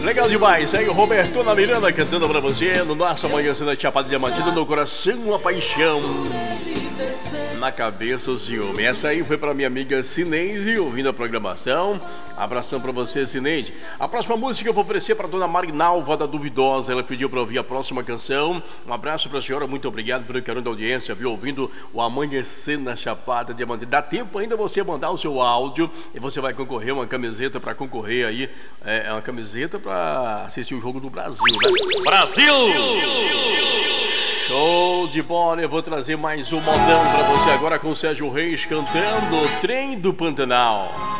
Legal demais, aí o Roberto na Miranda cantando pra você no nosso Amanhã Cena Chapada Diamantina, no coração a paixão, na cabeça o ciúme. Essa aí foi pra minha amiga Cineide, ouvindo a programação. Abração pra você, Cineide. A próxima música eu vou oferecer pra dona Marinalva da Duvidosa. Ela pediu pra ouvir a próxima canção. Um abraço pra senhora, muito obrigado pelo carinho da audiência, viu? Ouvindo o Amanhecer na Chapada Diamantina. Dá tempo ainda você mandar o seu áudio e você vai concorrer uma camiseta pra concorrer aí. É uma camiseta pra assistir o jogo do Brasil, né? Brasil! Show de bola, eu vou trazer mais um modão pra você agora com o Sérgio Reis cantando Trem do Pantanal.